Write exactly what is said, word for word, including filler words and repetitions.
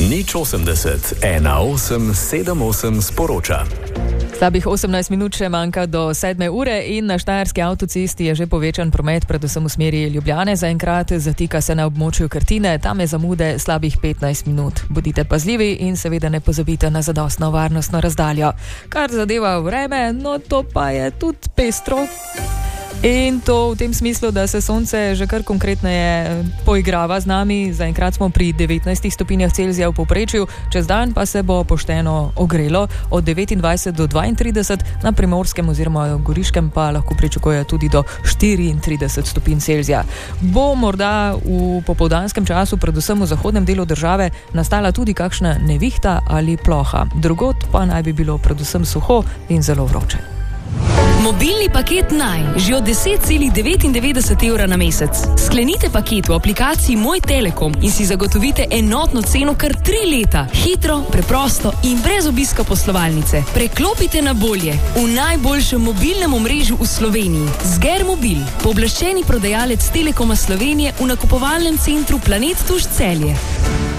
Nič osemdeset, ena osem sedem osem sporoča. Slabih osemnajst minut še manjka do sedme ure in na Štajerski avtocesti je že povečan promet, predvsem v smeri Ljubljane. Zaenkrat zatika se na območju Krtine, tam je zamude slabih petnajst minut. Bodite pazljivi in seveda ne pozabite na zadostno varnostno razdaljo. Kar zadeva vreme, no to pa je tudi pestro. In to v tem smislu, da se sonce že kar konkretneje poigrava z nami. Zaenkrat smo pri devetnajstih stopinjah Celzija v povprečju, čez dan pa se bo pošteno ogrelo od devetindvajset do dvaintrideset, na Primorskem oziroma Goriškem pa lahko pričakuje tudi do štiriintrideset stopinj Celzija. Bo morda v popoldanskem času, predvsem v zahodnem delu države, nastala tudi kakšna nevihta ali ploha. Drugod pa naj bi bilo predvsem suho in zelo vroče. Mobilni paket Naj, že od deset celih devetindevetdeset evra na mesec. Sklenite paket v aplikaciji Moj Telekom in si zagotovite enotno ceno kar tri leta. Hitro, preprosto in brez obiska poslovalnice. Preklopite na bolje v najboljšem mobilnem omrežju v Sloveniji. Zger Mobil, pooblaščeni prodajalec Telekoma Slovenije v nakupovalnem centru Planet Tuš Celje.